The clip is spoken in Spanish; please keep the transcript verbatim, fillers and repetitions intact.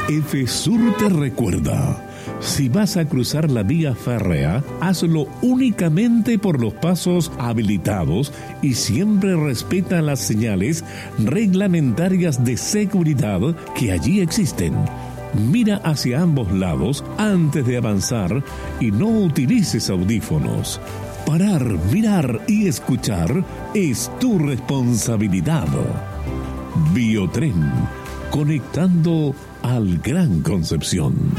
EFESUR te recuerda, si vas a cruzar la vía férrea, hazlo únicamente por los pasos habilitados y siempre respeta las señales reglamentarias de seguridad que allí existen. Mira hacia ambos lados antes de avanzar y no utilices audífonos. Parar, mirar y escuchar es tu responsabilidad. Biotren, conectando al Gran Concepción.